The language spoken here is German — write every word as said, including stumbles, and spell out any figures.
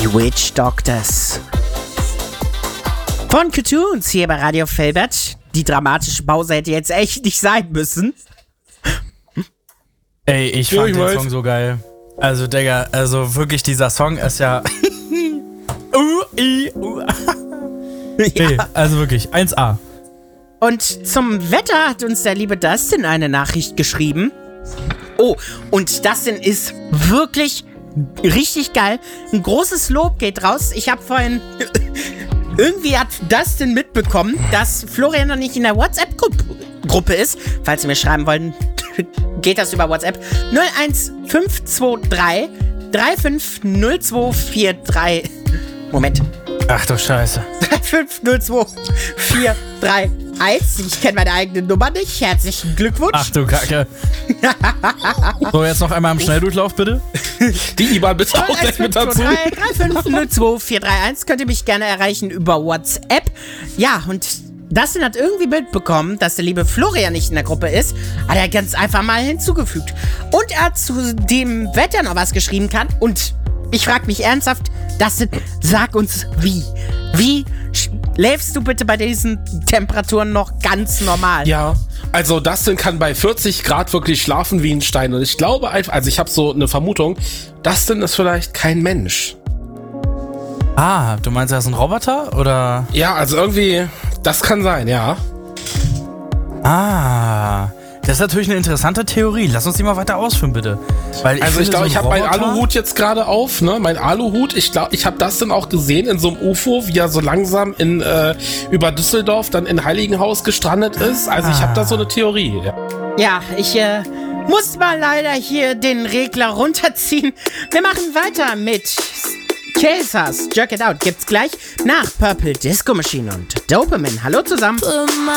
The Witch Doctors. Von Cartoons hier bei Radio Felbert. Die dramatische Pause hätte jetzt echt nicht sein müssen. Ey, ich Ja, fand ich den weiß. Song so geil. Also, Digga, also wirklich, dieser Song ist ja... uh, i, uh. Ey, also wirklich, eins A. Und zum Wetter hat uns der liebe Dustin eine Nachricht geschrieben. Oh, und Dustin ist wirklich richtig geil. Ein großes Lob geht raus. Ich habe vorhin... Irgendwie hat Dustin mitbekommen, dass Florian noch nicht in der WhatsApp-Gruppe ist. Falls Sie mir schreiben wollen, geht das über WhatsApp. null eins fünf zwei drei drei fünf null zwei vier drei. Moment. Ach du Scheiße. drei fünf null zwei vier drei eins. Ich kenne meine eigene Nummer nicht. Herzlichen Glückwunsch. Ach du Kacke. So, jetzt noch einmal im Schnelldurchlauf, bitte. Die I B A N bitte auch gleich mit dazu. drei fünf null zwei vier drei eins könnt ihr mich gerne erreichen über WhatsApp. Ja, und Dustin hat irgendwie mitbekommen, dass der liebe Florian nicht in der Gruppe ist. Hat er ganz einfach mal hinzugefügt. Und er hat zu dem Wetter noch was geschrieben kann. Und ich frage mich ernsthaft, Dustin, sag uns wie. Wie schläfst du bitte bei diesen Temperaturen noch ganz normal? Ja, also Dustin kann bei vierzig Grad wirklich schlafen wie ein Stein. Und ich glaube einfach, also ich habe so eine Vermutung, Dustin ist vielleicht kein Mensch. Ah, du meinst, er ist ein Roboter, oder? Ja, also irgendwie, das kann sein, ja. Ah, das ist natürlich eine interessante Theorie. Lass uns die mal weiter ausführen, bitte. Weil ich Also ich finde, glaube, so ich ein habe meinen Roboter- Aluhut jetzt gerade auf, ne? Mein Aluhut. Ich glaube, ich habe das dann auch gesehen in so einem U F O, wie er so langsam in äh, über Düsseldorf dann in Heiligenhaus gestrandet ist. Also ich habe da so eine Theorie. Ja. Ja, ich äh, muss mal leider hier den Regler runterziehen. Wir machen weiter mit Kelsas Jerk It Out. Gibt's gleich nach Purple Disco Machine und Dopeman. Hallo zusammen. Put my